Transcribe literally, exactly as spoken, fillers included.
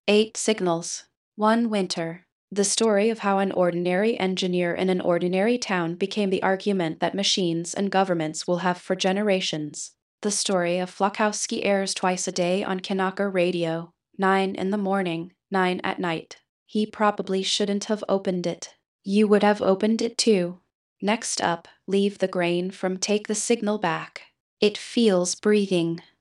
Eight Signals. One Winter. The story of how an ordinary engineer in an ordinary town became the argument that machines and governments will have for generations. The story of Flokowski airs twice a day on Kanaka Radio, nine in the morning, nine at night. He probably shouldn't have opened it. You would have opened it too. Next up, Leave the Grain from Take the Signal Back. It feels breathing.